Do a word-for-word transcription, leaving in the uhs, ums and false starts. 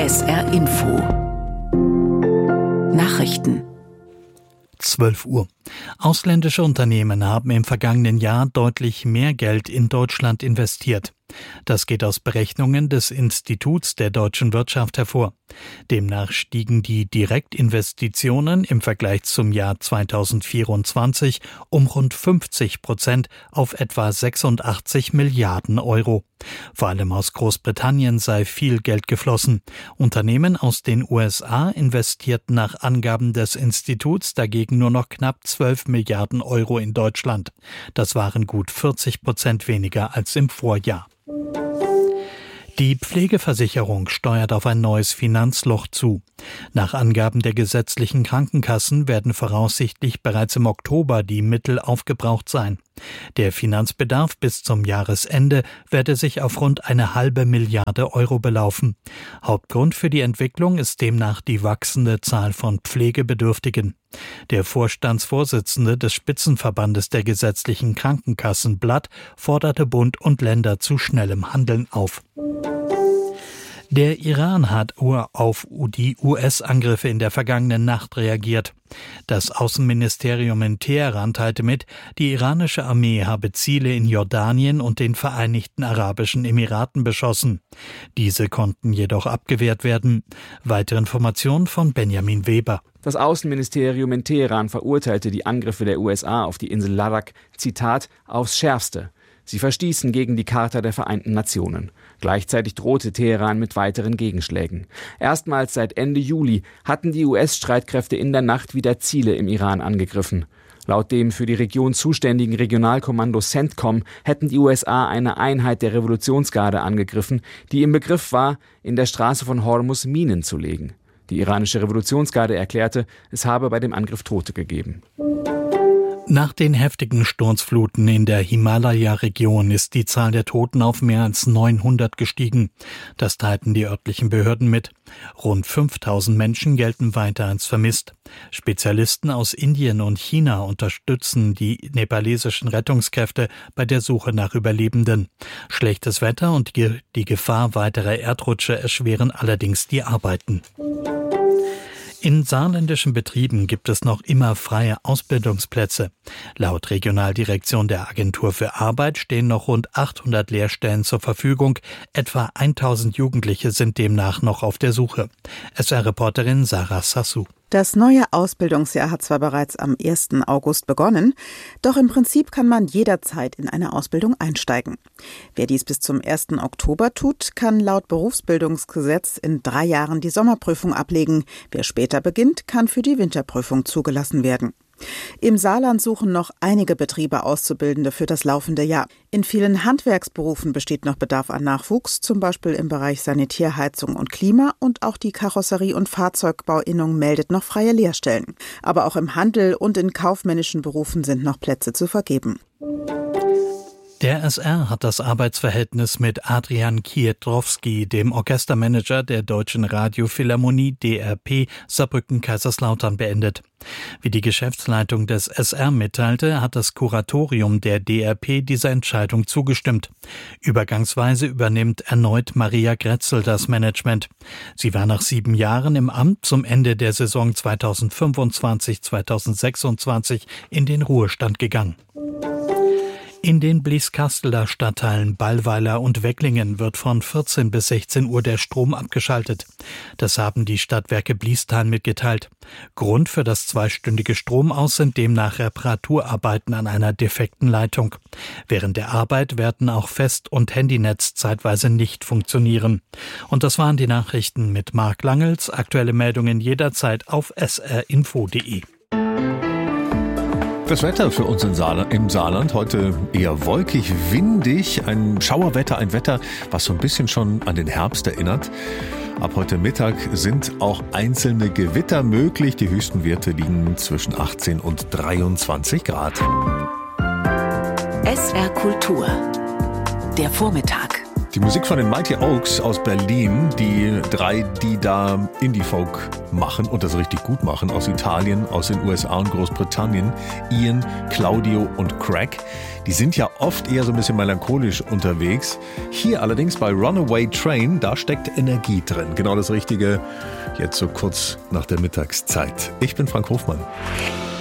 S R Info Nachrichten. zwölf Uhr. Ausländische Unternehmen haben im vergangenen Jahr deutlich mehr Geld in Deutschland investiert. Das geht aus Berechnungen des Instituts der deutschen Wirtschaft hervor. Demnach stiegen die Direktinvestitionen im Vergleich zum Jahr zweitausendvierundzwanzig um rund fünfzig Prozent auf etwa sechsundachtzig Milliarden Euro. Vor allem aus Großbritannien sei viel Geld geflossen. Unternehmen aus den U S A investierten nach Angaben des Instituts dagegen nur noch knapp zwölf Milliarden Euro in Deutschland. Das waren gut vierzig Prozent weniger als im Vorjahr. Die Pflegeversicherung steuert auf ein neues Finanzloch zu. Nach Angaben der gesetzlichen Krankenkassen werden voraussichtlich bereits im Oktober die Mittel aufgebraucht sein. Der Finanzbedarf bis zum Jahresende werde sich auf rund eine halbe Milliarde Euro belaufen. Hauptgrund für die Entwicklung ist demnach die wachsende Zahl von Pflegebedürftigen. Der Vorstandsvorsitzende des Spitzenverbandes der gesetzlichen Krankenkassen Blatt forderte Bund und Länder zu schnellem Handeln auf. Der Iran hat auf die U S-Angriffe in der vergangenen Nacht reagiert. Das Außenministerium in Teheran teilte mit, die iranische Armee habe Ziele in Jordanien und den Vereinigten Arabischen Emiraten beschossen. Diese konnten jedoch abgewehrt werden. Weitere Informationen von Benjamin Weber. Das Außenministerium in Teheran verurteilte die Angriffe der U S A auf die Insel Ladakh, Zitat, aufs Schärfste. Sie verstießen gegen die Charta der Vereinten Nationen. Gleichzeitig drohte Teheran mit weiteren Gegenschlägen. Erstmals seit Ende Juli hatten die U S-Streitkräfte in der Nacht wieder Ziele im Iran angegriffen. Laut dem für die Region zuständigen Regionalkommando CENTCOM hätten die U S A eine Einheit der Revolutionsgarde angegriffen, die im Begriff war, in der Straße von Hormuz Minen zu legen. Die iranische Revolutionsgarde erklärte, es habe bei dem Angriff Tote gegeben. Nach den heftigen Sturzfluten in der Himalaya-Region ist die Zahl der Toten auf mehr als neunhundert gestiegen. Das teilten die örtlichen Behörden mit. Rund fünftausend Menschen gelten weiter als vermisst. Spezialisten aus Indien und China unterstützen die nepalesischen Rettungskräfte bei der Suche nach Überlebenden. Schlechtes Wetter und die Gefahr weiterer Erdrutsche erschweren allerdings die Arbeiten. In saarländischen Betrieben gibt es noch immer freie Ausbildungsplätze. Laut Regionaldirektion der Agentur für Arbeit stehen noch rund achthundert Lehrstellen zur Verfügung. Etwa tausend Jugendliche sind demnach noch auf der Suche. S R-Reporterin Sarah Sassou. Das neue Ausbildungsjahr hat zwar bereits am ersten August begonnen, doch im Prinzip kann man jederzeit in eine Ausbildung einsteigen. Wer dies bis zum ersten Oktober tut, kann laut Berufsbildungsgesetz in drei Jahren die Sommerprüfung ablegen. Wer später beginnt, kann für die Winterprüfung zugelassen werden. Im Saarland suchen noch einige Betriebe Auszubildende für das laufende Jahr. In vielen Handwerksberufen besteht noch Bedarf an Nachwuchs, zum Beispiel im Bereich Sanitär, Heizung und Klima, und auch die Karosserie- und Fahrzeugbauinnung meldet noch freie Lehrstellen. Aber auch im Handel und in kaufmännischen Berufen sind noch Plätze zu vergeben. Der S R hat das Arbeitsverhältnis mit Adrian Kietrowski, dem Orchestermanager der Deutschen Radiophilharmonie D R P Saarbrücken-Kaiserslautern, beendet. Wie die Geschäftsleitung des S R mitteilte, hat das Kuratorium der D R P dieser Entscheidung zugestimmt. Übergangsweise übernimmt erneut Maria Grätzel das Management. Sie war nach sieben Jahren im Amt zum Ende der Saison zweitausendfünfundzwanzig zweitausendsechsundzwanzig in den Ruhestand gegangen. In den Blieskasseler Stadtteilen Ballweiler und Wecklingen wird von vierzehn bis sechzehn Uhr der Strom abgeschaltet. Das haben die Stadtwerke Bliestal mitgeteilt. Grund für das zweistündige Stromaus sind demnach Reparaturarbeiten an einer defekten Leitung. Während der Arbeit werden auch Fest- und Handynetz zeitweise nicht funktionieren. Und das waren die Nachrichten mit Marc Langels. Aktuelle Meldungen jederzeit auf s r info punkt d e. Das Wetter für uns in Saarland, im Saarland heute eher wolkig, windig, ein Schauerwetter, ein Wetter, was so ein bisschen schon an den Herbst erinnert. Ab heute Mittag sind auch einzelne Gewitter möglich. Die höchsten Werte liegen zwischen achtzehn und dreiundzwanzig Grad. S R Kultur. Der Vormittag. Die Musik von den Mighty Oaks aus Berlin, die drei, die da Indie-Folk machen und das richtig gut machen, aus Italien, aus den U S A und Großbritannien, Ian, Claudio und Craig, die sind ja oft eher so ein bisschen melancholisch unterwegs. Hier allerdings bei Runaway Train, da steckt Energie drin. Genau das Richtige, jetzt so kurz nach der Mittagszeit. Ich bin Frank Hofmann.